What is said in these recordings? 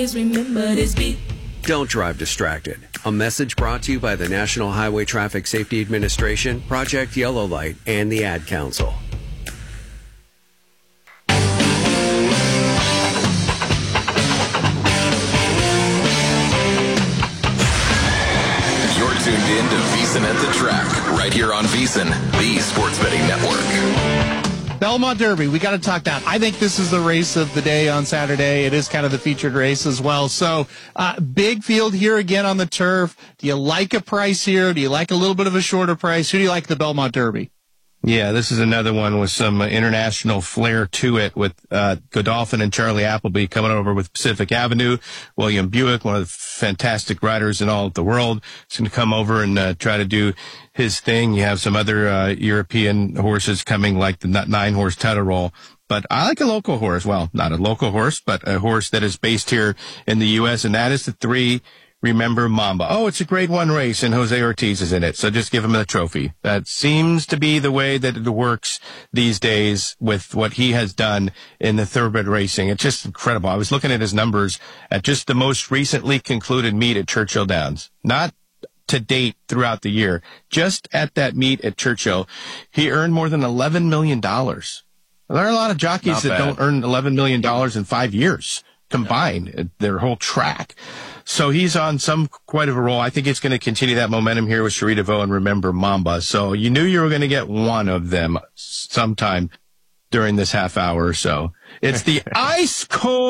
Remember this beat. Don't drive distracted. A message brought to you by the National Highway Traffic Safety Administration, Project Yellow Light, and the Ad Council. You're tuned in to VSiN at the Track, right here on VSiN, the Sports Betting Network. Belmont Derby, we got to talk that. I think this is the race of the day on Saturday. It is kind of the featured race as well. So, big field here again on the turf. Do you like a price here? Do you like a little bit of a shorter price? Who do you like the Belmont Derby? Yeah, this is another one with some international flair to it, with Godolphin and Charlie Appleby coming over with Pacific Avenue. William Buick, one of the fantastic riders in all of the world, is going to come over and try to do his thing. You have some other European horses coming, like the 9-horse Title Roll. But I like a local horse. Well, not a local horse, but a horse that is based here in the U.S., and that is the 3 Remember Mamba. Oh, it's a grade 1 race, and Jose Ortiz is in it, so just give him a trophy. That seems to be the way that it works these days with what he has done in the thoroughbred racing. It's just incredible. I was looking at his numbers at just the most recently concluded meet at Churchill Downs. Not to date throughout the year. Just at that meet at Churchill, he earned more than $11 million. There are a lot of jockeys that don't earn $11 million in 5 years combined, their whole track. So he's on quite of a roll. I think it's going to continue that momentum here with Cherie DeVaux and Remember Mamba. So you knew you were going to get one of them sometime during this half hour or so. It's the ice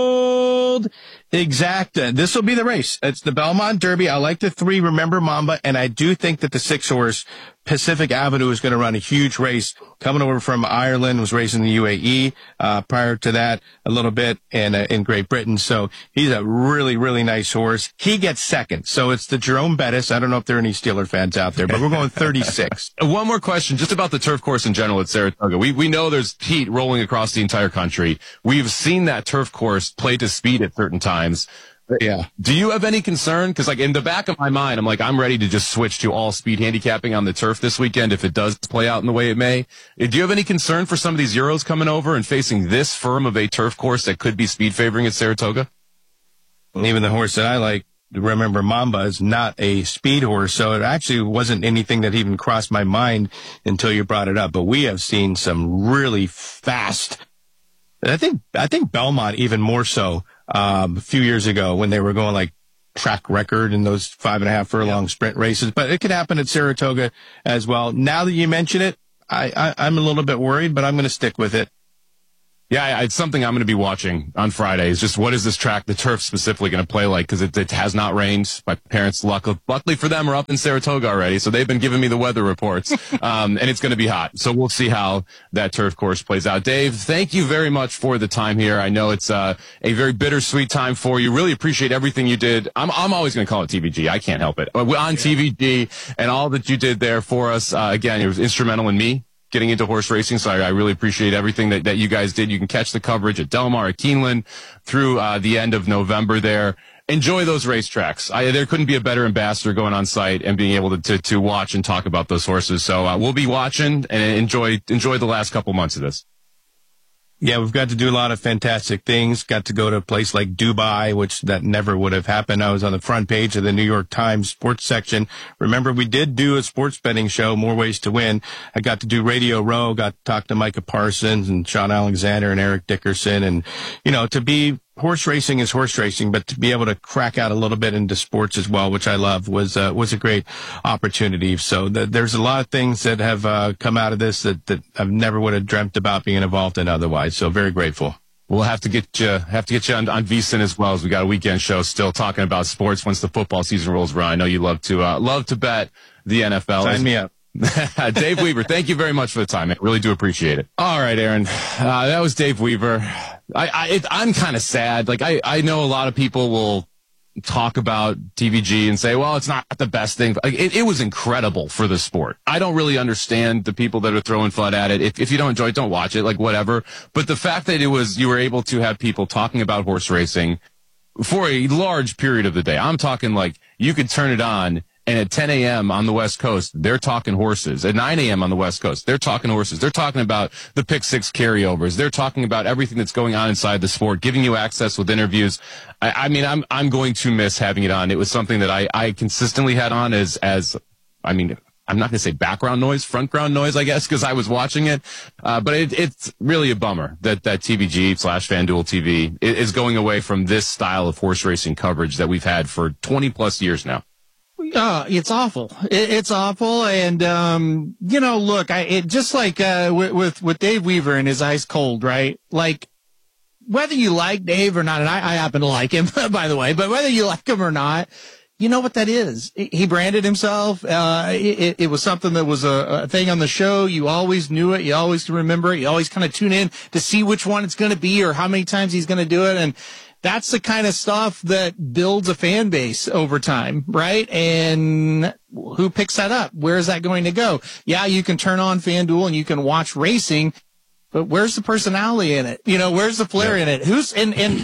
cold Exacta. This will be the race. It's the Belmont Derby. I like the 3 Remember Mamba, and I do think that the 6-horse Pacific Avenue is going to run a huge race. Coming over from Ireland, was racing the UAE prior to that a little bit, and in Great Britain. So he's a really, really nice horse. He gets second. So it's the Jerome Bettis. I don't know if there are any Steeler fans out there, but we're going 36. One more question, just about the turf course in general at Saratoga. We know there's heat rolling across the entire country. We've seen that turf course play to speed at certain times. Yeah. Do you have any concern? Because, like, in the back of my mind, I'm ready to just switch to all speed handicapping on the turf this weekend if it does play out in the way it may. Do you have any concern for some of these Euros coming over and facing this firm of a turf course that could be speed favoring at Saratoga? Even the horse that I like, Remember Mamba, is not a speed horse, so it actually wasn't anything that even crossed my mind until you brought it up. But we have seen some really fast, I think Belmont even more so. A few years ago when they were going like track record in those 5.5 furlong sprint races, but it could happen at Saratoga as well. Now that you mention it, I'm a little bit worried, but I'm going to stick with it. Yeah, it's something I'm going to be watching on Friday. Is just what is this track, the turf specifically, going to play like? Because it has not rained. My parents, luckily for them, are up in Saratoga already, so they've been giving me the weather reports. And it's going to be hot. So we'll see how that turf course plays out. Dave, thank you very much for the time here. I know it's a very bittersweet time for you. Really appreciate everything you did. I'm always going to call it TVG. I can't help it. On TVG and all that you did there for us. Again, it was instrumental in me getting into horse racing, so I really appreciate everything that you guys did. You can catch the coverage at Del Mar, at Keeneland, through the end of November there. Enjoy those racetracks. There couldn't be a better ambassador going on site and being able to watch and talk about those horses. So we'll be watching and enjoy the last couple months of this. Yeah, we've got to do a lot of fantastic things. Got to go to a place like Dubai, which that never would have happened. I was on the front page of the New York Times sports section. Remember, we did do a sports betting show, More Ways to Win. I got to do Radio Row, got to talk to Micah Parsons and Sean Alexander and Eric Dickerson. And, to be horse racing is horse racing, but to be able to crack out a little bit into sports as well, which I love, was a great opportunity. So there's a lot of things that have come out of this that I never would have dreamt about being involved in otherwise. So very grateful. We'll have to get you on VSiN as well, as we got a weekend show still talking about sports once the football season rolls around. I know you love to bet the NFL. Sign me up. Dave Weaver, thank you very much for the time. I really do appreciate it. All right, Aaron. That was Dave Weaver. I'm kind of sad. Like, I know a lot of people will talk about TVG and say, well, it's not the best thing. Like, it was incredible for the sport. I don't really understand the people that are throwing FUD at it. If you don't enjoy it, don't watch it, like whatever. But the fact that you were able to have people talking about horse racing for a large period of the day. I'm talking like you could turn it on And at 10 a.m. on the West Coast, they're talking horses. At 9 a.m. on the West Coast, they're talking horses. They're talking about the pick six carryovers. They're talking about everything that's going on inside the sport, giving you access with interviews. I mean, I'm going to miss having it on. It was something that I consistently had on I'm not going to say background noise, frontground noise, I guess, because I was watching it. But it's really a bummer that TVG/FanDuel TV is going away from this style of horse racing coverage that we've had for 20 plus years now. It's awful. It's awful. And, look, just like, with Dave Weaver and his Ice Cold, right? Like, whether you like Dave or not, and I happen to like him, by the way, but whether you like him or not, you know what that is. He branded himself. It was something that was a thing on the show. You always knew it. You always remember it. You always kind of tune in to see which one it's going to be or how many times he's going to do it. And that's the kind of stuff that builds a fan base over time, right? And who picks that up? Where is that going to go? Yeah, you can turn on FanDuel and you can watch racing, but where's the personality in it? Where's the flair in it? Who's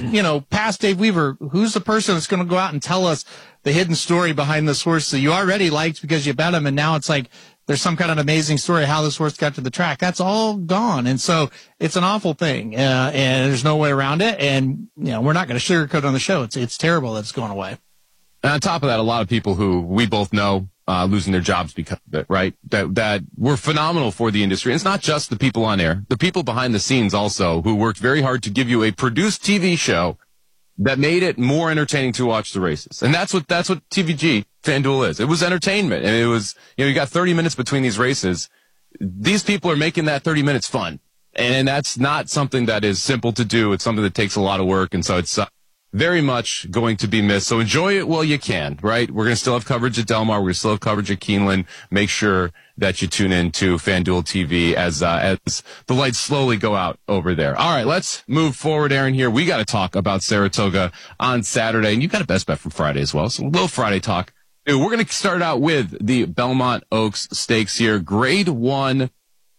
past Dave Weaver, who's the person that's going to go out and tell us the hidden story behind this horse that you already liked because you bet him, and now it's like there's some kind of amazing story of how this horse got to the track? That's all gone. And so it's an awful thing. And there's no way around it. And, we're not going to sugarcoat on the show. It's terrible that it's going away. And on top of that, a lot of people who we both know, losing their jobs because of it, right? That were phenomenal for the industry. And it's not just the people on air, the people behind the scenes also who worked very hard to give you a produced TV show that made it more entertaining to watch the races. And that's what TVG FanDuel is. It was entertainment. And it was, you got 30 minutes between these races. These people are making that 30 minutes fun. And that's not something that is simple to do. It's something that takes a lot of work. And so it's very much going to be missed. So enjoy it while you can, right? We're going to still have coverage at Del Mar. We're going to still have coverage at Keeneland. Make sure that you tune in to FanDuel TV as the lights slowly go out over there. All right, let's move forward, Aaron, here. We got to talk about Saratoga on Saturday, and you've got a best bet from Friday as well. So a little Friday talk. We're going to start out with the Belmont Oaks Stakes here. Grade 1.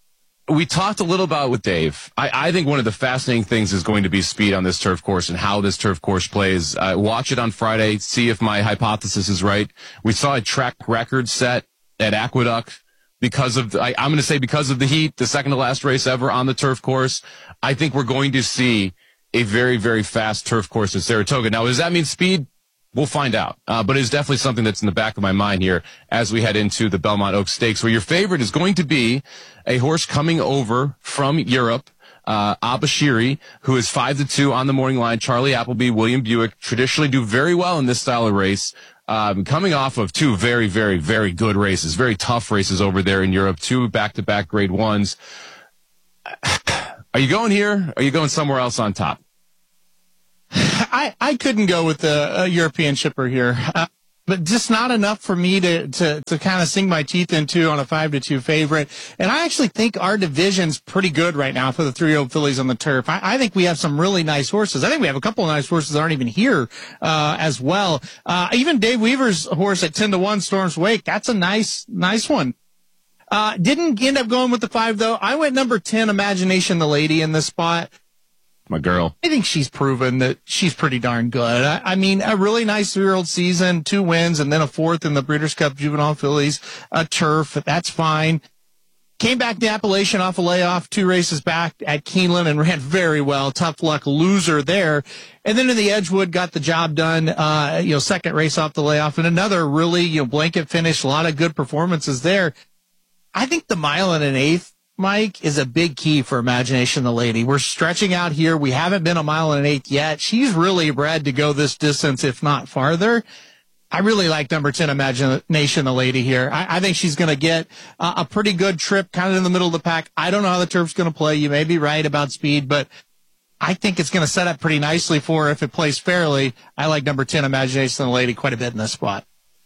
We talked a little about with Dave. I think one of the fascinating things is going to be speed on this turf course and how this turf course plays. Watch it on Friday, see if my hypothesis is right. We saw a track record set at Aqueduct because of I'm going to say because of the heat, the second to last race ever on the turf course. I think we're going to see a very, very fast turf course at Saratoga. Now, does that mean speed? We'll find out. But it's definitely something that's in the back of my mind here as we head into the Belmont Oaks Stakes, where your favorite is going to be a horse coming over from Europe, Abashiri, who is 5-2 on the morning line. Charlie Appleby, William Buick traditionally do very well in this style of race. Coming off of two very, very, very good races, very tough races over there in Europe, 2 back-to-back grade 1s. Are you going here? Or are you going somewhere else on top? I couldn't go with the European shipper here, but just not enough for me to kind of sink my teeth into on a 5-2 favorite. And I actually think our division's pretty good right now for the 3-year-old fillies on the turf. I think we have some really nice horses. I think we have a couple of nice horses that aren't even here, as well. Even Dave Weaver's horse at 10-1, Storm's Wake, that's a nice one. Didn't end up going with the 5 though. I went number 10, Imagination the Lady, in this spot. My girl. I think she's proven that she's pretty darn good. I mean, a really nice 3-year-old season, 2 wins, and then a 4th in the Breeders' Cup Juvenile Fillies, turf. That's fine. Came back to Appalachian off a layoff, 2 races back at Keeneland and ran very well. Tough luck loser there. And then in the Edgewood, got the job done, second race off the layoff, and another really, blanket finish, a lot of good performances there. I think the 1 1/8, Mike, is a big key for Imagination the Lady. We're stretching out here. We haven't been 1 1/8 yet. She's really bred to go this distance, if not farther. I really like number 10, Imagination the Lady here. I think she's going to get a pretty good trip kind of in the middle of the pack. I don't know how the turf's going to play. You may be right about speed, but I think it's going to set up pretty nicely for her if it plays fairly. I like number 10, Imagination the Lady, quite a bit in this spot.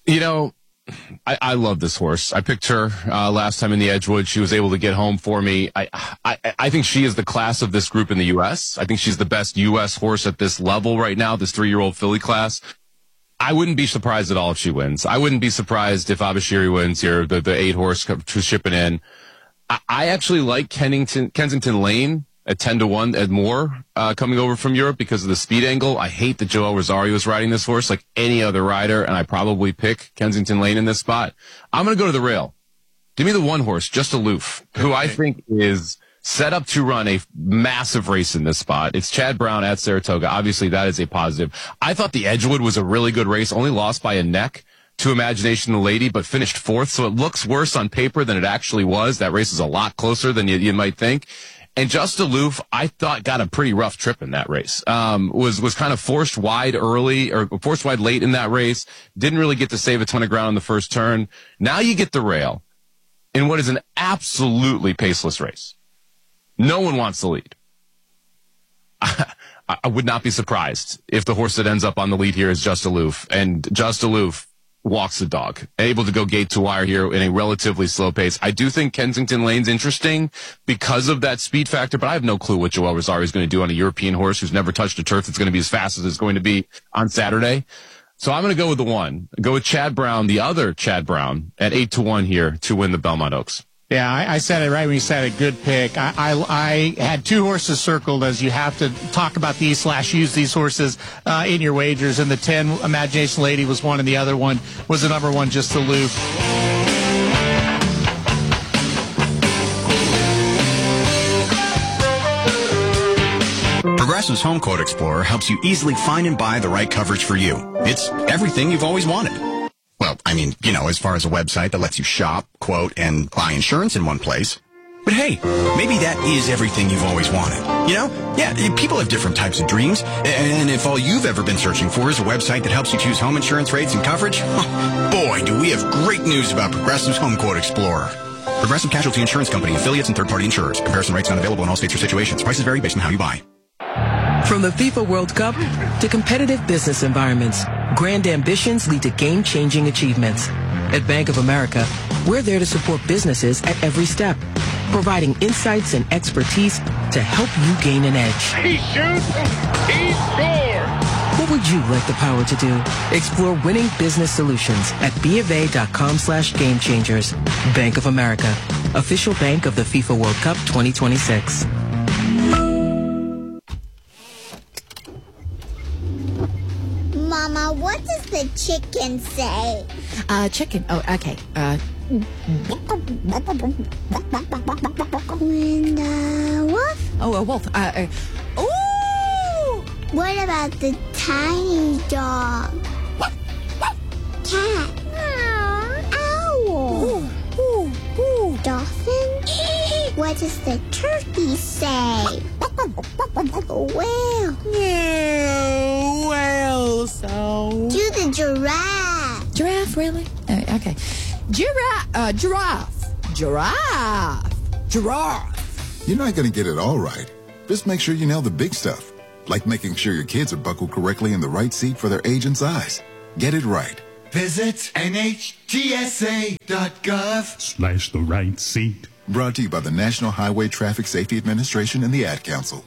I love this horse. I picked her last time in the Edgewood. She was able to get home for me. I think she is the class of this group in the U.S. I think she's the best U.S. horse at this level right now, this 3-year-old filly class. I wouldn't be surprised at all if she wins. I wouldn't be surprised if Abashiri wins here, the 8 horse shipping in. I actually like Kensington Lane at 10-1 and more coming over from Europe because of the speed angle. I hate that Joel Rosario is riding this horse like any other rider, and I probably pick Kensington Lane in this spot. I'm going to go to the rail. Give me the one horse, Just Aloof, who I think is set up to run a massive race in this spot. It's Chad Brown at Saratoga. Obviously, that is a positive. I thought the Edgewood was a really good race, only lost by a neck to Imagination the Lady, but finished fourth, so it looks worse on paper than it actually was. That race is a lot closer than you might think. And Just Aloof, I thought, got a pretty rough trip in that race. Was kind of forced wide early, or forced wide late in that race. Didn't really get to save a ton of ground on the first turn. Now you get the rail in what is an absolutely paceless race. No one wants the lead. I would not be surprised if the horse that ends up on the lead here is Just Aloof, and Just Aloof walks the dog, able to go gate to wire here in a relatively slow pace. I do think Kensington Lane's interesting because of that speed factor, but I have no clue what Joel Rosario is going to do on a European horse who's never touched a turf that's going to be as fast as it's going to be on Saturday. So I'm going to go with the one. Go with Chad Brown, the other Chad Brown, at 8-1 here to win the Belmont Oaks. Yeah, I said it right when you said a good pick. I had two horses circled as you have to talk about these / use these horses in your wagers. And the 10 Imagination Lady was one, and the other one was the number one, Just Aloof. Progressive's Home Quote Explorer helps you easily find and buy the right coverage for you. It's everything you've always wanted. Well, I mean, as far as a website that lets you shop, quote, and buy insurance in one place. But hey, maybe that is everything you've always wanted. Yeah, people have different types of dreams. And if all you've ever been searching for is a website that helps you choose home insurance rates and coverage, boy, do we have great news about Progressive's Home Quote Explorer. Progressive Casualty Insurance Company, affiliates, and third-party insurers. Comparison rates not available in all states or situations. Prices vary based on how you buy. From the FIFA World Cup to competitive business environments, grand ambitions lead to game-changing achievements. At Bank of America, we're there to support businesses at every step, providing insights and expertise to help you gain an edge. He shoots, he scores! What would you like the power to do? Explore winning business solutions at BofA.com/gamechangers. Bank of America, official bank of the FIFA World Cup 2026. Mama, what does the chicken say? Chicken. Oh, okay. When the wolf? Oh, a wolf. Ooh! What about the tiny dog? Cat? Owl? Dolphin? What does the turkey say? Whale? Whale sound. Do the giraffe. Giraffe, really? Okay. Giraffe. Giraffe. You're not going to get it all right. Just make sure you nail the big stuff, like making sure your kids are buckled correctly in the right seat for their age and size. Get it right. Visit NHTSA.gov/the right seat. Brought to you by the National Highway Traffic Safety Administration and the Ad Council.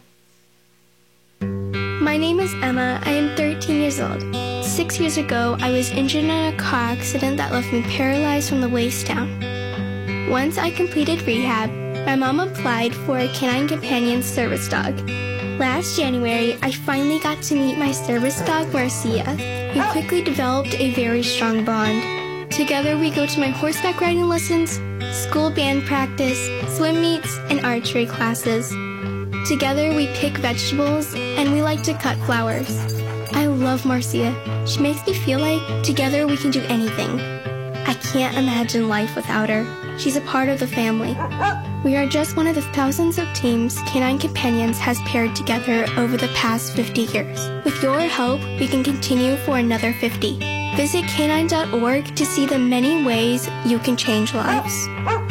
My name is Emma. I am 13 years old. 6 years ago, I was injured in a car accident that left me paralyzed from the waist down. Once I completed rehab, my mom applied for a Canine Companion service dog. Last January, I finally got to meet my service dog, Marcia. We quickly developed a very strong bond. Together, we go to my horseback riding lessons, school band practice, swim meets, and archery classes. Together, we pick vegetables, and we like to cut flowers. I love Marcia. She makes me feel like together we can do anything. I can't imagine life without her. She's a part of the family. We are just one of the thousands of teams Canine Companions has paired together over the past 50 years. With your help, we can continue for another 50. Visit canine.org to see the many ways you can change lives.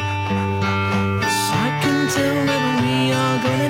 I can tell that we are gonna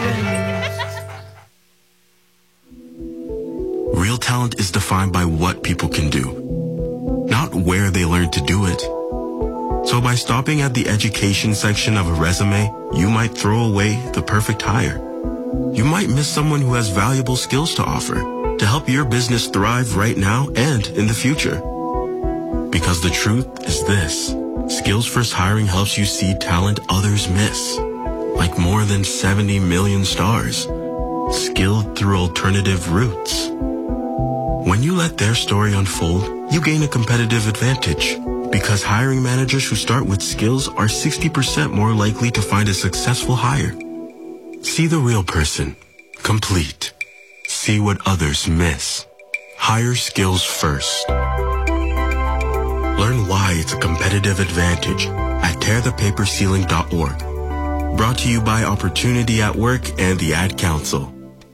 be friends. Real talent is defined by what people can do, not where they learn to do it. So by stopping at the education section of a resume, you might throw away the perfect hire. You might miss someone who has valuable skills to offer to help your business thrive right now and in the future. Because the truth is this: Skills First Hiring helps you see talent others miss. like more than 70 million stars, skilled through alternative routes. When you let their story unfold, you gain a competitive advantage because hiring managers who start with skills are 60% more likely to find a successful hire. See the real person, complete. See what others miss. Hire skills first. Learn why it's a competitive advantage at tearthepaperceiling.org. Brought to you by Opportunity at Work and the Ad Council.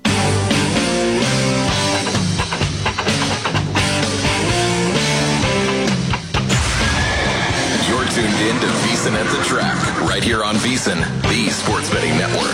You're tuned in to VEASAN at the Track, right here on VEASAN, the sports betting network.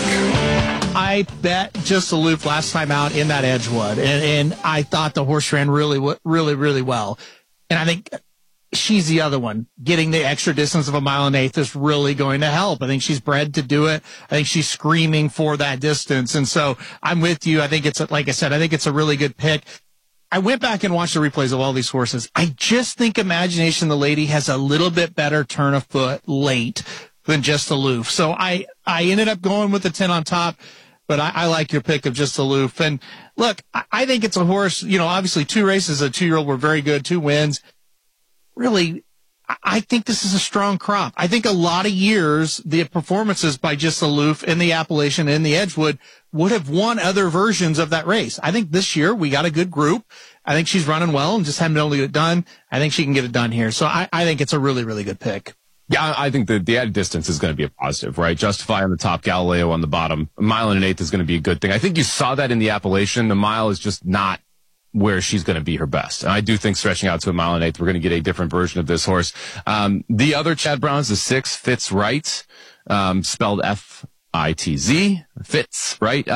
I bet Just Aloof last time out in that Edgewood, and I thought the horse ran really well. And I think she's the other one. Getting the extra distance of 1 1/8 is really going to help. I think she's bred to do it. I think she's screaming for that distance. And so I'm with you. I think it's, like I said, I think it's a really good pick. I went back and watched the replays of all these horses. I just think Imagination the Lady has a little bit better turn of foot late than Just Aloof. So I ended up going with the 10 on top. But I like your pick of Just Aloof. And look, I think it's a horse, obviously 2 races, a 2-year-old were very good, 2 wins. Really, I think this is a strong crop. I think a lot of years, the performances by Just Aloof in the Appalachian and the Edgewood would have won other versions of that race. I think this year we got a good group. I think she's running well and just haven't been able to get it done. I think she can get it done here. So I think it's a really, really good pick. Yeah, I think the added distance is going to be a positive, right? Justify on the top, Galileo on the bottom. 1 1/8 is going to be a good thing. I think you saw that in the Appalachian. The mile is just not where she's going to be her best. And I do think stretching out to 1 1/8, we're going to get a different version of this horse. The other Chad Brown's, the 6, Fitz Right, spelled F-I-T-Z, Fitz, right?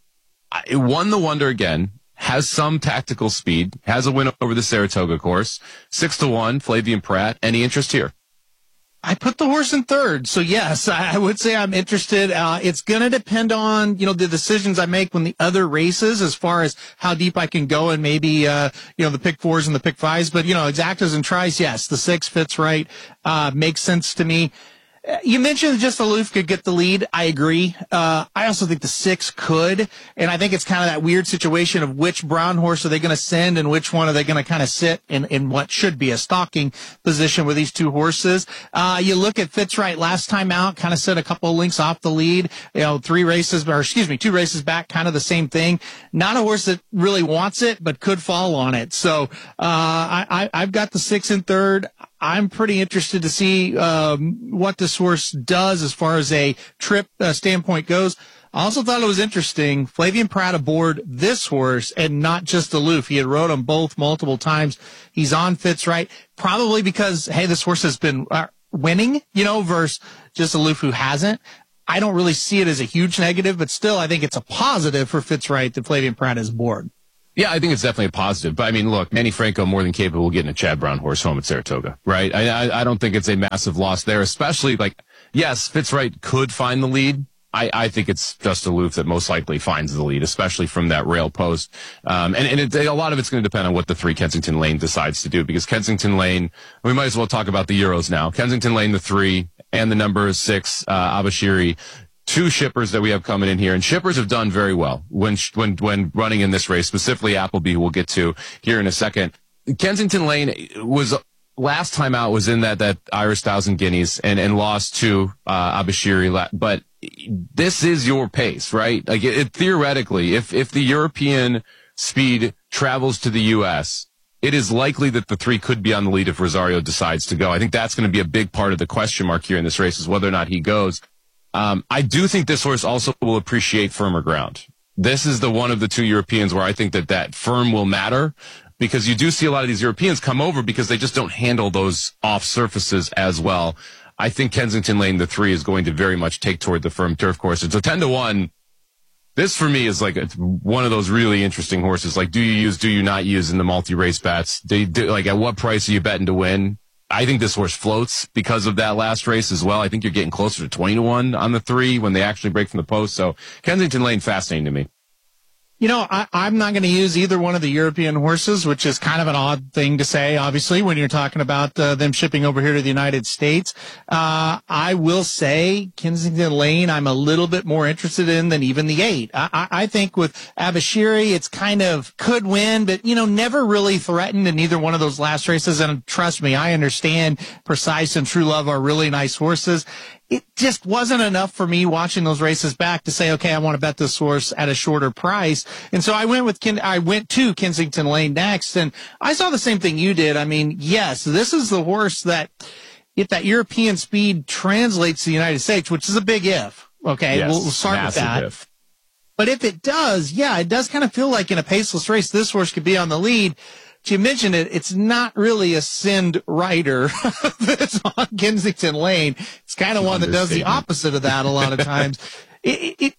It won the Wonder again. Has some tactical speed. Has a win over the Saratoga course. 6-1, Flavien Prat. Any interest here? I put the horse in third. So yes, I would say I'm interested. It's going to depend on, the decisions I make when the other races as far as how deep I can go and maybe, the pick 4s and the pick 5s. But, exactas and tries, yes, the 6 Fits Right, makes sense to me. You mentioned Just Aloof could get the lead. I agree. I also think the 6 could. And I think it's kind of that weird situation of which brown horse are they going to send and which one are they going to kind of sit in what should be a stalking position with these 2 horses. You look at Fitzwright last time out, kind of set a couple of links off the lead, 2 races back, kind of the same thing. Not a horse that really wants it, but could fall on it. So, I've got the 6 in third. I'm pretty interested to see what this horse does as far as a trip standpoint goes. I also thought it was interesting, Flavien Prat aboard this horse and not Just Aloof. He had rode them both multiple times. He's on Fitzwright, probably because, hey, this horse has been winning, versus Just Aloof who hasn't. I don't really see it as a huge negative, but still I think it's a positive for Fitzwright that Flavien Prat is aboard. Yeah, I think it's definitely a positive. But I mean, look, Manny Franco more than capable of getting a Chad Brown horse home at Saratoga, right? I don't think it's a massive loss there, especially yes, Fitzwright could find the lead. I think it's Just Aloof that most likely finds the lead, especially from that rail post. A lot of it's going to depend on what the 3 Kensington Lane decides to do, because Kensington Lane, we might as well talk about the Euros now. Kensington Lane, the 3, and the number 6, Abashiri. 2 shippers that we have coming in here, and shippers have done very well when running in this race, specifically Appleby, who we'll get to here in a second. Kensington Lane was last time out was in that Irish 1,000 Guineas and lost to Abashiri, but this is your pace, right? Theoretically, if the European speed travels to the U.S., it is likely that the 3 could be on the lead if Rosario decides to go. I think that's going to be a big part of the question mark here in this race, is whether or not he goes. I do think this horse also will appreciate firmer ground. This is the one of the 2 Europeans where I think that firm will matter, because you do see a lot of these Europeans come over because they just don't handle those off surfaces as well. I think Kensington Lane, the 3, is going to very much take toward the firm turf course. It's a 10-1. This for me is it's one of those really interesting horses. Do you use, do you not use in the multi-race bets? At what price are you betting to win? I think this horse floats because of that last race as well. I think you're getting closer to 20-1 on the 3 when they actually break from the post. So Kensington Lane, fascinating to me. I'm not going to use either one of the European horses, which is kind of an odd thing to say, obviously, when you're talking about them shipping over here to the United States. I will say Kensington Lane, I'm a little bit more interested in than even the 8. I think with Abashiri, it's kind of could win, but, never really threatened in either one of those last races. And trust me, I understand Precise and True Love are really nice horses. It just wasn't enough for me watching those races back to say, okay, I want to bet this horse at a shorter price. And so I went to Kensington Lane next, and I saw the same thing you did. I mean, yes, this is the horse that if that European speed translates to the United States, which is a big if, okay, yes, we'll start with that. If. But if it does, it does kind of feel like in a paceless race, this horse could be on the lead. You mentioned it. It's not really a Sind rider that's on Kensington Lane. It's kind of one that does the opposite of that a lot of times. If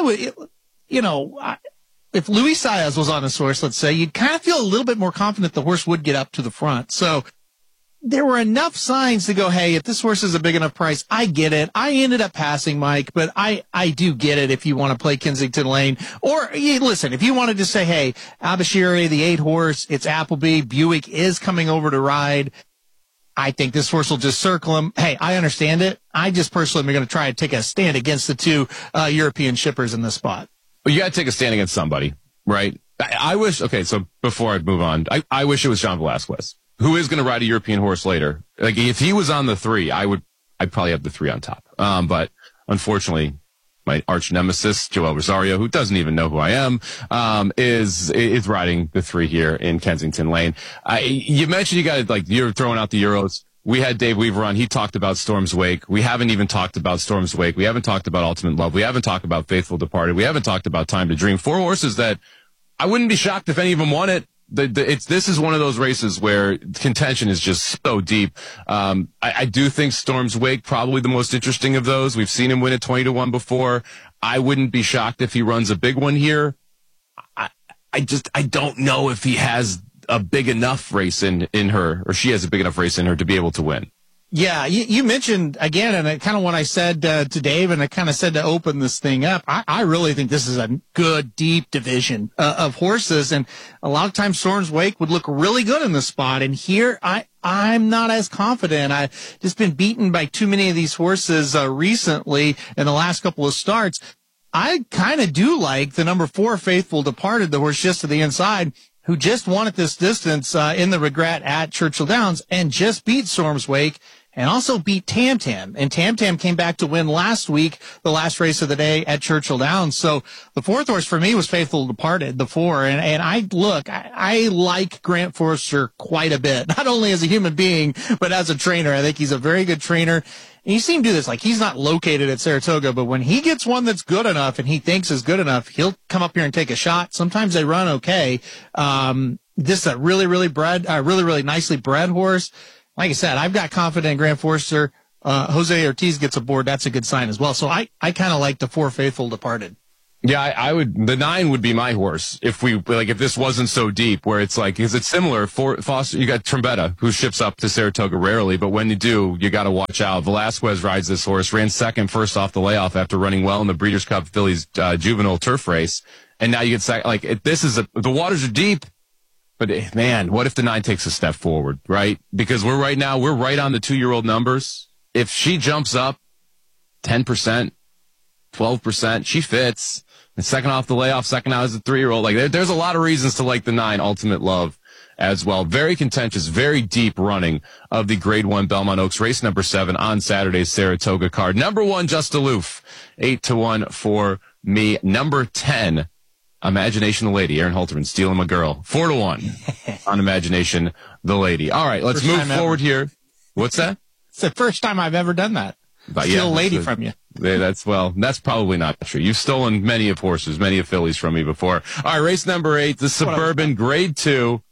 Luis Saez was on this horse, let's say, you'd kind of feel a little bit more confident the horse would get up to the front. So there were enough signs to go, hey, if this horse is a big enough price, I get it. I ended up passing, Mike, but I do get it if you want to play Kensington Lane. Or, listen, if you wanted to say, hey, Abashiri, the 8 horse, it's Appleby, Buick is coming over to ride, I think this horse will just circle him. Hey, I understand it. I just personally am going to try and take a stand against the 2 European shippers in this spot. Well, you got to take a stand against somebody, right? I wish, okay, so before I move on, I wish it was John Velasquez, who is going to ride a European horse later. Like, if he was on the 3, I'd probably have the 3 on top. But unfortunately, my arch nemesis, Joel Rosario, who doesn't even know who I am, is riding the 3 here in Kensington Lane. You mentioned you're throwing out the Euros. We had Dave Weaver on. He talked about Storm's Wake. We haven't even talked about Storm's Wake. We haven't talked about Ultimate Love. We haven't talked about Faithful Departed. We haven't talked about Time to Dream. 4 horses that I wouldn't be shocked if any of them won it. This is one of those races where contention is just so deep. I do think Storm's Wake probably the most interesting of those. We've seen him win at 20-1 before. I wouldn't be shocked if he runs a big one here. I don't know if he has a big enough race in her, or she has a big enough race in her to be able to win. Yeah, you mentioned again, and it kind of what I said to Dave, and I kind of said to open this thing up. I really think this is a good, deep division of horses, and a lot of times Storm's Wake would look really good in this spot. And here, I'm not as confident. I've just been beaten by too many of these horses recently in the last couple of starts. I kind of do like the number 4 Faithful Departed, the horse just to the inside, who just won at this distance in the Regret at Churchill Downs and just beat Storm's Wake and also beat Tam Tam. And Tam Tam came back to win last week, the last race of the day at Churchill Downs. So the 4th horse for me was Faithful Departed, the 4. And I like Grant Forster quite a bit, not only as a human being, but as a trainer. I think he's a very good trainer. And you see him do this, like he's not located at Saratoga, but when he gets one that's good enough and he thinks is good enough, he'll come up here and take a shot. Sometimes they run okay. This is a really, really nicely bred horse. Like I said, I've got confidence in Grant Forster. Jose Ortiz gets aboard. That's a good sign as well. So I kind of like the 4 Faithful Departed. Yeah, I would. The 9 would be my horse if this wasn't so deep. Where it's like, is it similar? For Foster, you got Trombetta, who ships up to Saratoga rarely, but when you do, you got to watch out. Velasquez rides this horse, ran second first off the layoff after running well in the Breeders' Cup Phillies juvenile turf race, and now you get second. The waters are deep, but man, what if the 9 takes a step forward, right? Because we're right on the 2-year-old numbers. If she jumps up 10%, 12%, she fits. And second off the layoff, second out as a 3-year-old. There's a lot of reasons to like the 9 Ultimate Love as well. Very contentious, very deep running of the Grade 1 Belmont Oaks race number 7 on Saturday's Saratoga card. Number 1, Just Aloof, 8-1 for me. Number 10, Imagination the Lady, Aaron Halterman, Stealing My Girl, 4-1 on Imagination the Lady. All right, let's move forward here. What's that? It's the first time I've ever done that. Steal a lady from you. That's probably not true. You've stolen many of fillies from me before. All right, race number 8, the Suburban Grade 2.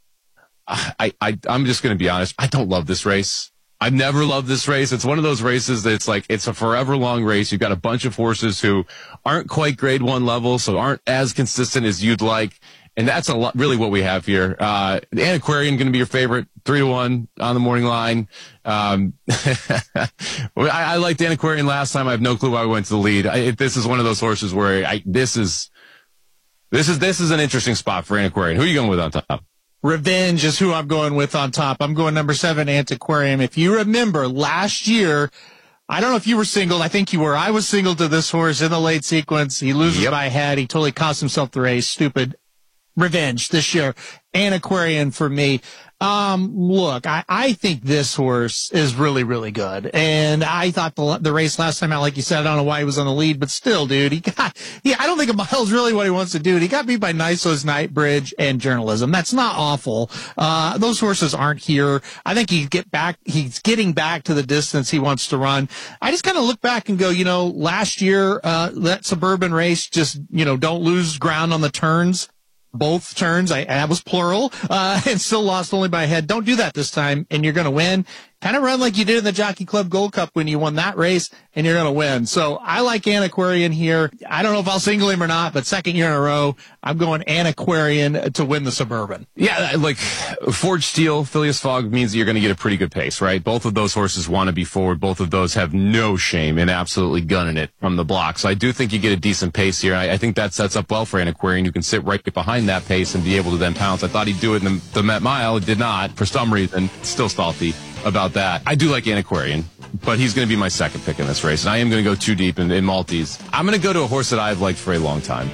I'm just going to be honest. I don't love this race. I've never loved this race. It's one of those races that's like, it's a forever long race. You've got a bunch of horses who aren't quite Grade 1 level, so aren't as consistent as you'd like. And that's really what we have here. The Antiquarian going to be your favorite, 3-1 on the morning line. I liked the Antiquarian last time. I have no clue why we went to the lead. This is one of those horses where This is an interesting spot for Antiquarian. Who are you going with on top? Revenge is who I'm going with on top. I'm going number 7, Antiquarian. If you remember last year, I don't know if you were singled. I think you were. I was singled to this horse in the late sequence. He loses by a head. He totally cost himself the race. Stupid. Revenge this year. Antiquarian for me. Look, I think this horse is really, really good. And I thought the race last time out, like you said, I don't know why he was on the lead, but still, dude, I don't think a mile's really what he wants to do. He got beat by Niceau's Nightbridge and Journalism. That's not awful. Those horses aren't here. I think he's getting back to the distance he wants to run. I just kind of look back and go, last year, that Suburban race, just, don't lose ground on the turns. Both turns, I was plural, and still lost only by a head. Don't do that this time, and you're going to win. Kind of run like you did in the Jockey Club Gold Cup when you won that race, and you're going to win. So I like Antiquarian here. I don't know if I'll single him or not, but second year in a row, I'm going Antiquarian to win the Suburban. Yeah, like Forged Steel, Phileas Fogg means that you're going to get a pretty good pace, right? Both of those horses want to be forward. Both of those have no shame in absolutely gunning it from the block. So I do think you get a decent pace here. I think that sets up well for Antiquarian. You can sit right behind that pace and be able to then pounce. I thought he'd do it in the Met Mile. It did not, for some reason. Still salty about that. I do like Antiquarian, but he's going to be my second pick in this race, and I am going to go too deep in Maltese. I'm going to go to a horse that I've liked for a long time.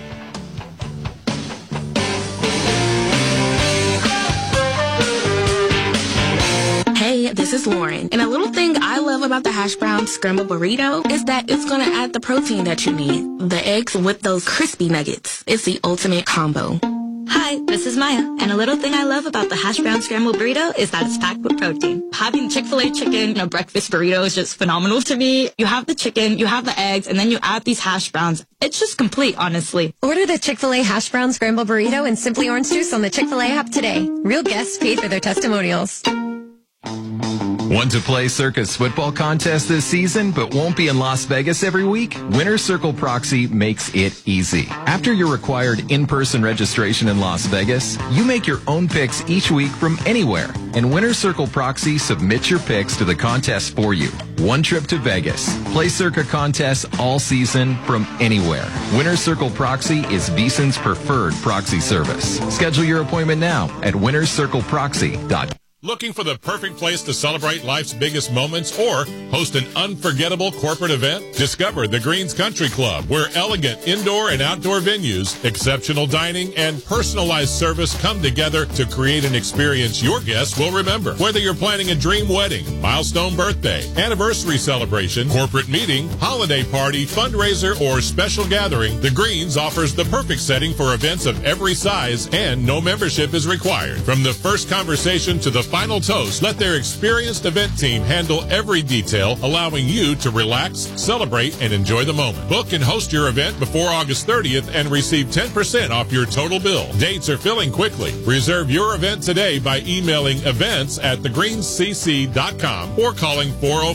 Hey, this is Lauren, and a little thing I love about the hash brown scrambled burrito is that it's going to add the protein that you need. The eggs with those crispy nuggets. It's the ultimate combo. Hi, this is Maya, and a little thing I love about the hash brown scrambled burrito is that it's packed with protein. Having Chick-fil-A chicken in a breakfast burrito is just phenomenal to me. You have the chicken, you have the eggs, and then you add these hash browns. It's just complete, honestly. Order the Chick-fil-A hash brown scrambled burrito and Simply Orange Juice on the Chick-fil-A app today. Real guests paid for their testimonials. Want to play Circus football contest this season but won't be in Las Vegas every week? Winner's Circle Proxy makes it easy. After your required in-person registration in Las Vegas, you make your own picks each week from anywhere. And Winner's Circle Proxy submits your picks to the contest for you. One trip to Vegas. Play Circa contests all season from anywhere. Winner's Circle Proxy is VSiN's preferred proxy service. Schedule your appointment now at winnerscircleproxy.com. Looking for the perfect place to celebrate life's biggest moments or host an unforgettable corporate event? Discover the Greens Country Club, where elegant indoor and outdoor venues, exceptional dining, and personalized service come together to create an experience your guests will remember. Whether you're planning a dream wedding, milestone birthday, anniversary celebration, corporate meeting, holiday party, fundraiser, or special gathering, the Greens offers the perfect setting for events of every size, and no membership is required. From the first conversation to the final toast, let their experienced event team handle every detail, allowing you to relax, celebrate, and enjoy the moment. Book and host your event before August 30th and receive 10% off your total bill. Dates are filling quickly. Reserve your event today by emailing events@thegreenscc.com or calling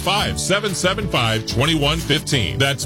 405-775-2115. That's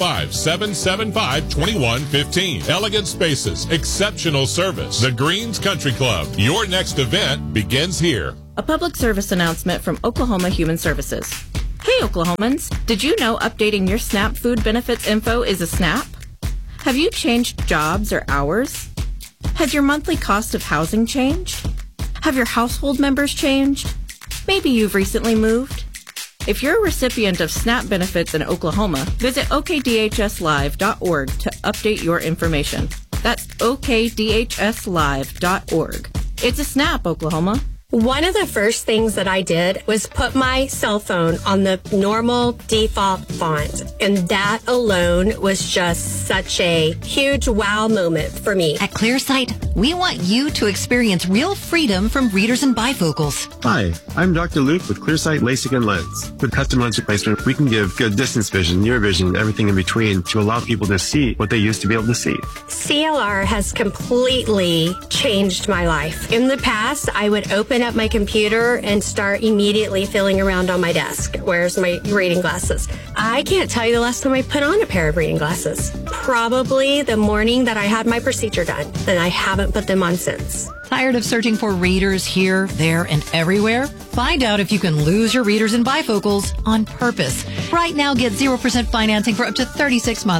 405-775-2115. Elegant spaces, exceptional service. The Greens Country Club. Your next event begins here. A public service announcement from Oklahoma Human Services. Hey, Oklahomans, did you know updating your SNAP food benefits info is a SNAP? Have you changed jobs or hours? Has your monthly cost of housing changed? Have your household members changed? Maybe you've recently moved. If you're a recipient of SNAP benefits in Oklahoma, visit okdhslive.org to update your information. That's okdhslive.org. It's a SNAP, Oklahoma. One of the first things that I did was put my cell phone on the normal default font. And that alone was just such a huge wow moment for me. At ClearSight, we want you to experience real freedom from readers and bifocals. Hi, I'm Dr. Luke with ClearSight LASIK and Lens. With custom lens replacement, we can give good distance vision, near vision, everything in between to allow people to see what they used to be able to see. CLR has completely changed my life. In the past, I would open up my computer and start immediately feeling around on my desk. Where's my reading glasses? I can't tell you the last time I put on a pair of reading glasses. Probably the morning that I had my procedure done, and I haven't put them on since. Tired of searching for readers here, there, and everywhere? Find out if you can lose your readers and bifocals on purpose. Right now, get 0% financing for up to 36 months.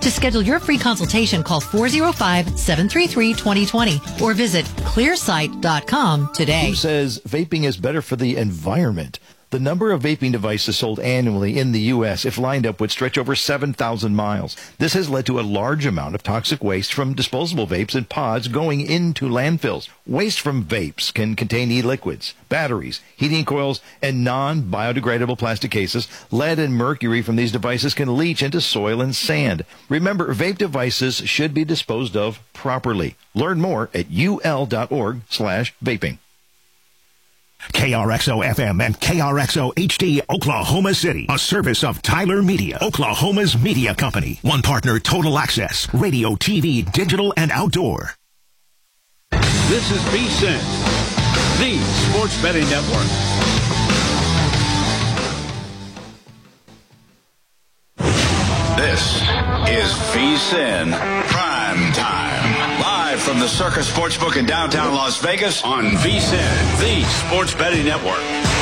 To schedule your free consultation, call 405-733-2020 or visit clearsight.com today. Who says vaping is better for the environment? The number of vaping devices sold annually in the U.S., if lined up, would stretch over 7,000 miles. This has led to a large amount of toxic waste from disposable vapes and pods going into landfills. Waste from vapes can contain e-liquids, batteries, heating coils, and non-biodegradable plastic cases. Lead and mercury from these devices can leach into soil and sand. Remember, vape devices should be disposed of properly. Learn more at ul.org/vaping. KRXO FM and KRXO HD Oklahoma City, a service of Tyler Media, Oklahoma's media company. One partner, Total Access, radio, TV, digital, and outdoor. This is VSiN, the Sports Betting Network. This is VSiN Prime Time. Live from the Circus Sportsbook in downtown Las Vegas on VSiN, the Sports Betting Network.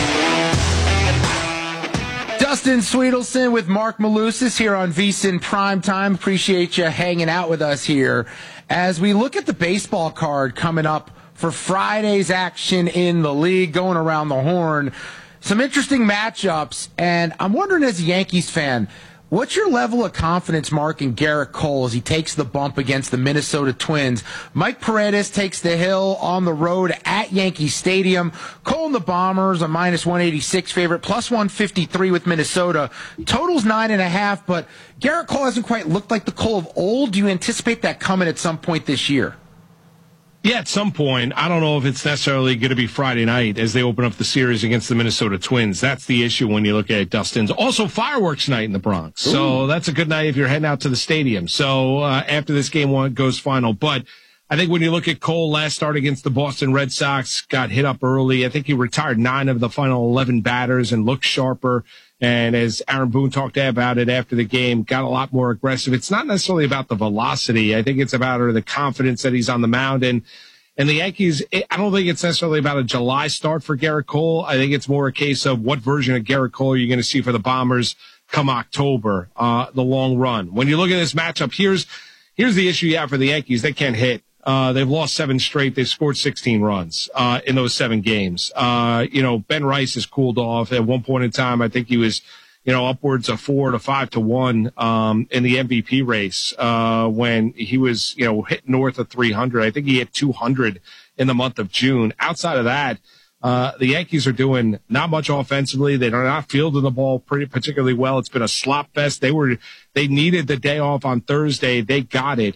Dustin Sweetelson with Mark Malusis here on VSiN Prime Time. Appreciate you hanging out with us here as we look at the baseball card coming up for Friday's action in the league, going around the horn. Some interesting matchups, and I'm wondering, as a Yankees fan, what's your level of confidence, Mark, in Garrett Cole as he takes the bump against the Minnesota Twins? Mike Paredes takes the hill on the road at Yankee Stadium. Cole and the Bombers, a minus 186 favorite, plus 153 with Minnesota. Total's 9.5, but Garrett Cole hasn't quite looked like the Cole of old. Do you anticipate that coming at some point this year? Yeah, at some point. I don't know if it's necessarily going to be Friday night as they open up the series against the Minnesota Twins. That's the issue when you look at Dustin's. Also, fireworks night in the Bronx. So that's a good night if you're heading out to the stadium. So after this game one goes final. But I think when you look at Cole, last start against the Boston Red Sox, got hit up early. I think he retired 9 of the final 11 batters and looked sharper. And as Aaron Boone talked about it after the game, got a lot more aggressive. It's not necessarily about the velocity. I think it's about the confidence that he's on the mound. And the Yankees, I don't think it's necessarily about a July start for Garrett Cole. I think it's more a case of what version of Garrett Cole are you going to see for the Bombers come October, the long run. When you look at this matchup, here's the issue you have for the Yankees. They can't hit. They've lost 7 straight. They've scored 16 runs in those 7 games. Ben Rice has cooled off. At one point in time, I think he was, upwards of 4 to 5 to 1 in the MVP race when he was, hit north of 300. I think he hit 200 in the month of June. Outside of that, the Yankees are doing not much offensively. They're not fielding the ball particularly well. It's been a slop fest. They needed the day off on Thursday. They got it.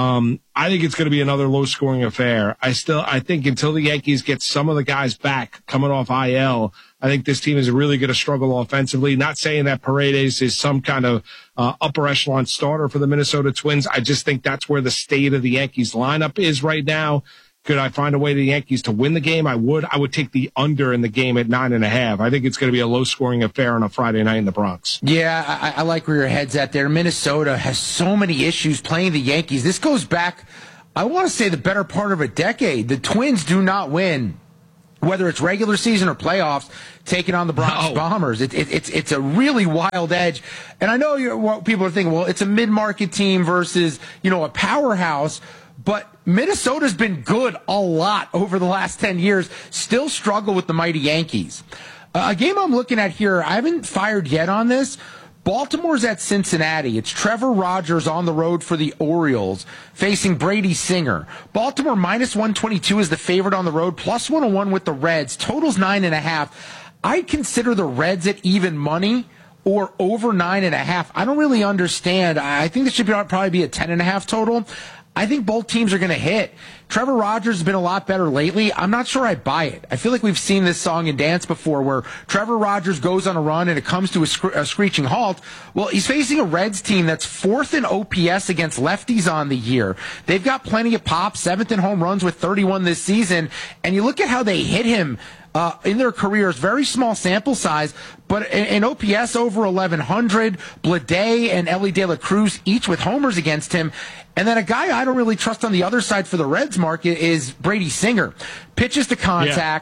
I think it's going to be another low-scoring affair. I think until the Yankees get some of the guys back coming off IL, I think this team is really going to struggle offensively. Not saying that Paredes is some kind of upper echelon starter for the Minnesota Twins. I just think that's where the state of the Yankees lineup is right now. Could I find a way for the Yankees to win the game? I would. I would take the under in the game at 9.5. I think it's going to be a low-scoring affair on a Friday night in the Bronx. Yeah, I like where your head's at there. Minnesota has so many issues playing the Yankees. This goes back, I want to say, the better part of a decade. The Twins do not win, whether it's regular season or playoffs, taking on the Bronx Bombers. It's a really wild edge. And I know what people are thinking, well, it's a mid-market team versus, a powerhouse. But Minnesota's been good a lot over the last 10 years, still struggle with the mighty Yankees. A game I'm looking at here, I haven't fired yet on this. Baltimore's at Cincinnati. It's Trevor Rogers on the road for the Orioles, facing Brady Singer. Baltimore minus 122 is the favorite on the road, plus 101 with the Reds. Total's 9.5. I'd consider the Reds at even money or over 9.5. I don't really understand. I think this should probably be a 10.5 total. I think both teams are going to hit. Trevor Rogers has been a lot better lately. I'm not sure I buy it. I feel like we've seen this song and dance before where Trevor Rogers goes on a run and it comes to a screeching halt. Well, he's facing a Reds team that's 4th in OPS against lefties on the year. They've got plenty of pop, 7th in home runs with 31 this season. And you look at how they hit him in their careers, very small sample size, but in OPS over 1,100, Bleday and Ellie De La Cruz each with homers against him. And then a guy I don't really trust on the other side for the Reds market is Brady Singer. Pitches to contact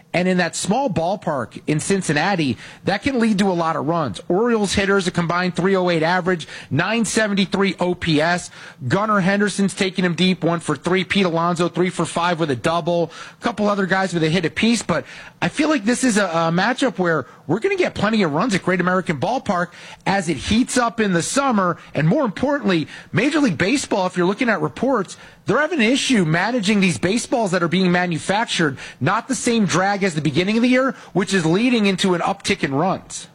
And in that small ballpark in Cincinnati, that can lead to a lot of runs. Orioles hitters a combined 308 average, 973 OPS. Gunnar Henderson's taking him deep, 1 for 3. Pete Alonso, 3 for 5 with a double. A couple other guys with a hit apiece. But I feel like this is a matchup where we're going to get plenty of runs at Great American Ballpark as it heats up in the summer. And more importantly, Major League Baseball, if you're looking at reports, they're having an issue managing these baseballs that are being manufactured. Not the same drag as the beginning of the year, which is leading into an uptick in runs.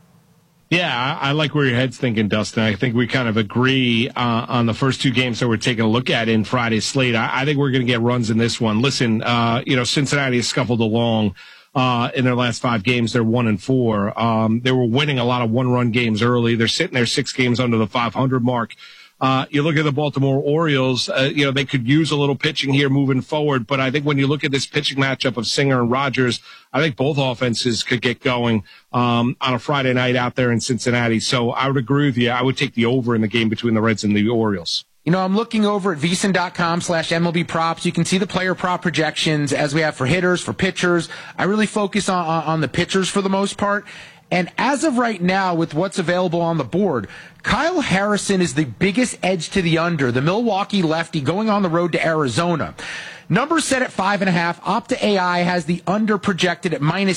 Yeah, I like where your head's thinking, Dustin. I think we kind of agree on the first 2 games that we're taking a look at in Friday's slate. I think we're going to get runs in this one. Listen, Cincinnati has scuffled along in their last 5 games. They're 1-4. They were winning a lot of 1-run games early. They're sitting there 6 games under the 500 mark. You look at the Baltimore Orioles, they could use a little pitching here moving forward. But I think when you look at this pitching matchup of Singer and Rogers, I think both offenses could get going on a Friday night out there in Cincinnati. So I would agree with you. I would take the over in the game between the Reds and the Orioles. I'm looking over at VSiN.com/MLB props. You can see the player prop projections as we have for hitters, for pitchers. I really focus on the pitchers for the most part. And as of right now, with what's available on the board, Kyle Harrison is the biggest edge to the under. The Milwaukee lefty going on the road to Arizona. Numbers set at 5.5. Opta AI has the under projected at minus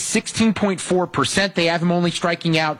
16.4%. They have him only striking out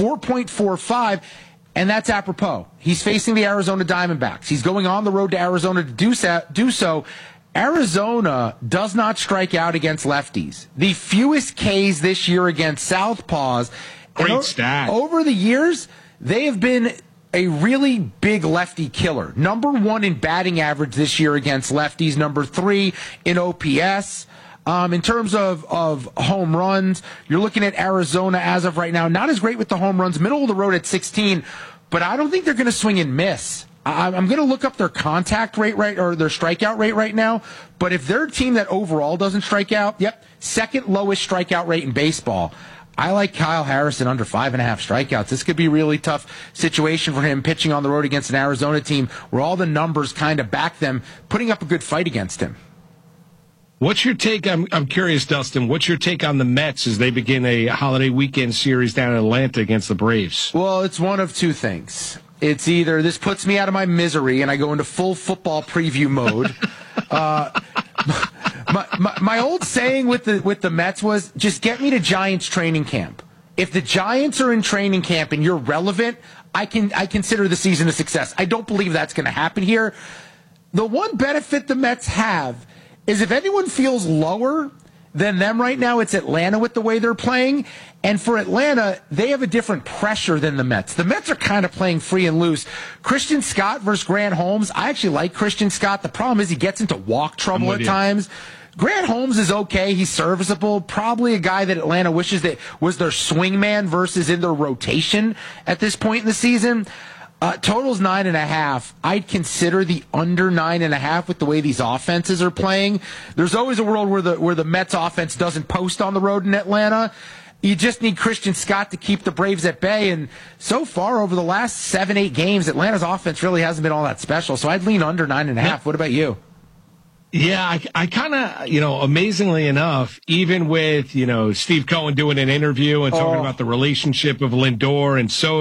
4.45. And that's apropos. He's facing the Arizona Diamondbacks. He's going on the road to Arizona to do so. Arizona does not strike out against lefties. The fewest Ks this year against southpaws. Great stat. Over the years, they have been a really big lefty killer. Number 1 in batting average this year against lefties. Number 3 in OPS. In terms of home runs, you're looking at Arizona as of right now. Not as great with the home runs. Middle of the road at 16. But I don't think they're going to swing and miss. I'm going to look up their contact rate or their strikeout rate right now. But if they're a team that overall doesn't strike out, second lowest strikeout rate in baseball. I like Kyle Harrison under 5.5 strikeouts. This could be a really tough situation for him pitching on the road against an Arizona team where all the numbers kind of back them, putting up a good fight against him. What's your take? I'm curious, Dustin. What's your take on the Mets as they begin a holiday weekend series down in Atlanta against the Braves? Well, it's one of two things. It's either this puts me out of my misery and I go into full football preview mode. My old saying with the Mets was just get me to Giants training camp. If the Giants are in training camp and you're relevant, I consider the season a success. I don't believe that's going to happen here. The one benefit the Mets have is if anyone feels lower than them right now, it's Atlanta with the way they're playing. And for Atlanta, they have a different pressure than the Mets. The Mets are kind of playing free and loose. Christian Scott versus Grant Holmes. I actually like Christian Scott. The problem is he gets into walk trouble at times. Grant Holmes is okay. He's serviceable. Probably a guy that Atlanta wishes that was their swingman versus in their rotation at this point in the season. Total's 9.5. I'd consider the under 9.5 with the way these offenses are playing. There's always a world where the Mets offense doesn't post on the road in Atlanta. You just need Christian Scott to keep the Braves at bay. And so far, over the last 7-8 games, Atlanta's offense really hasn't been all that special. So I'd lean under 9.5. What about you? Yeah, I kind of, amazingly enough, even with, Steve Cohen doing an interview and talking about the relationship of Lindor and so